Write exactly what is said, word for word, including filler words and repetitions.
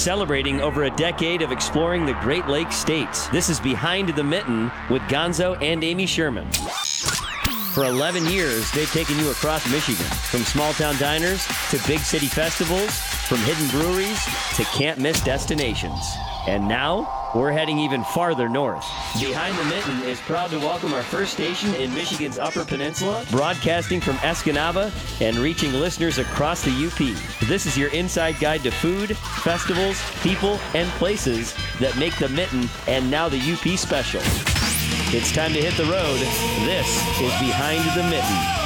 celebrating over a decade of exploring the Great Lakes states. This is Behind the Mitten with Gonzo and Amy Sherman. For eleven years, they've taken you across Michigan, from small-town diners to big city festivals, from hidden breweries to can't-miss destinations. And now, we're heading even farther north. Behind the Mitten is proud to welcome our first station in Michigan's Upper Peninsula, broadcasting from Escanaba and reaching listeners across the U P. This is your inside guide to food, festivals, people, and places that make the Mitten and now the U P special. It's time to hit the road. This is Behind the Mitten.